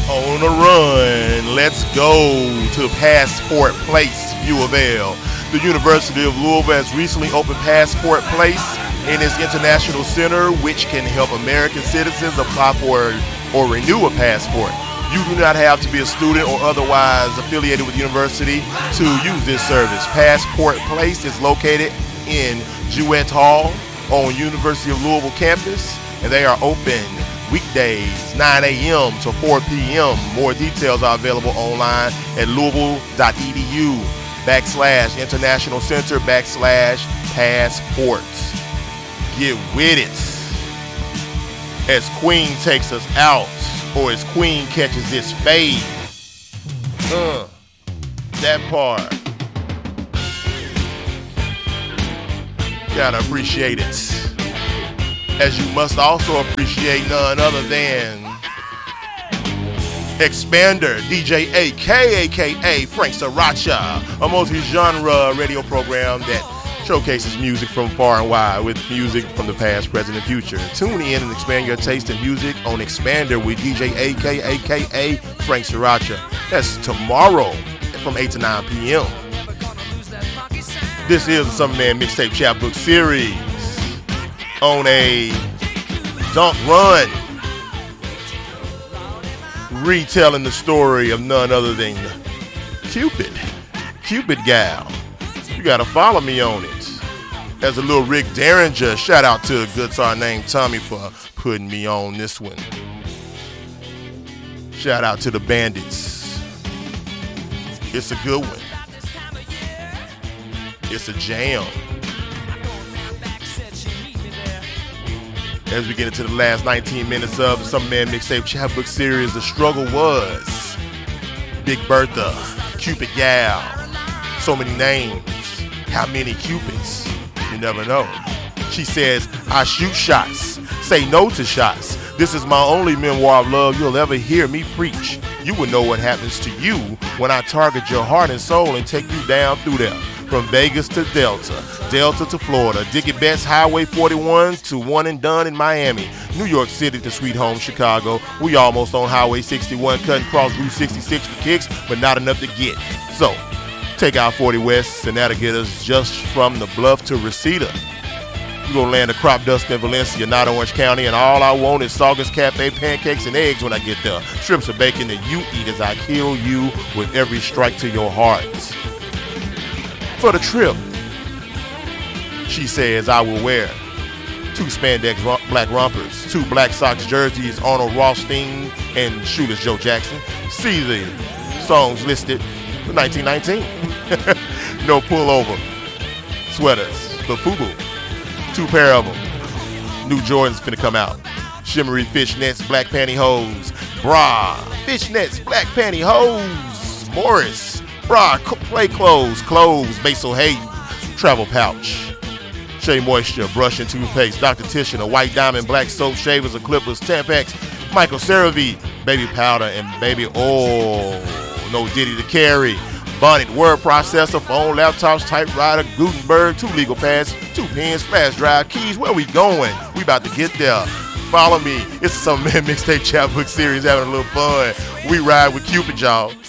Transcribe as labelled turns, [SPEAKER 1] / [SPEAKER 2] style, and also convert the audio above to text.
[SPEAKER 1] On the run, let's go to Passport Place, U of L. The University of Louisville has recently opened Passport Place in its International Center, which can help American citizens apply for or renew a passport. You do not have to be a student or otherwise affiliated with the university to use this service. Passport Place is located in Jewett Hall on University of Louisville campus, and they are open weekdays 9 a.m. to 4 p.m. More details are available online at louisville.edu/International Center /passports. Get with it as Queen takes us out, or as Queen catches this fade. That part. Gotta appreciate it. As you must also appreciate none other than Expander, DJ AK, aka Frank Sriracha, a multi-genre radio program that showcases music from far and wide with music from the past, present, and future. Tune in and expand your taste in music on Expander with DJ AK, aka Frank Sriracha. That's tomorrow from 8 to 9 p.m. This is the Summer Man Mixtape Chapbook Series on a Dunk Run, retelling the story of none other than Cupid Gal. You gotta follow me on it. As a little Rick Derringer, shout out to a good star named Tommy for putting me on this one. Shout out to the Bandits. It's a good one. It's a jam. As we get into the last 19 minutes of the Summer Man Mixtape Chapbook Series, the struggle was Big Bertha, Cupid Gal, so many names, how many Cupids, you never know. She says, I shoot shots, say no to shots. This is my only memoir of love you'll ever hear me preach. You will know what happens to you when I target your heart and soul and take you down through there. From Vegas to Delta, Delta to Florida, Dickie Betts Highway 41 to One and Done in Miami, New York City to Sweet Home Chicago. We almost on Highway 61, cutting across Route 66 for kicks, but not enough to get. So, take out 40 West, and that'll get us just from the Bluff to Reseda. You're gonna land a crop dust in Valencia, not Orange County, and all I want is Saugus Cafe pancakes and eggs when I get there. Strips of bacon that you eat as I kill you with every strike to your heart. For the trip, she says I will wear 2 spandex black rompers, 2 Black Sox jerseys, Arnold Rothstein and Shoeless Joe Jackson. See the songs listed for 1919. No pullover sweaters, the FUBU, 2 pair of them. New Jordans finna come out. Shimmery fishnets, black pantyhose, bra, fishnets, black pantyhose, Morris. Bra, play clothes, Basil Hayden, travel pouch, Shea Moisture, brush and toothpaste, Dr. Titian, a white diamond, black soap, shavers, a clippers, Tampax, Michael CeraVe, baby powder and baby oil, no Diddy to carry, Bonnet, word processor, phone, laptops, typewriter, Gutenberg, 2 legal pads, 2 pens, flash drive, keys. Where we going? We about to get there. Follow me. It's the Summer Man Mixtape Chapbook Series, having a little fun. We ride with Cupid, y'all.